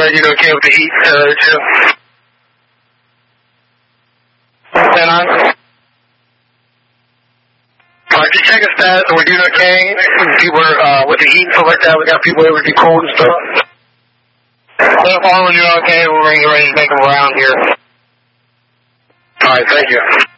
glad you're okay with the heat, too. 10-9. Just check the status. Are we doing okay? People are, with the heat and stuff like that, we got people able to be cold and stuff. So far, we're doing okay. We're ready to make them around here. Alright, thank you.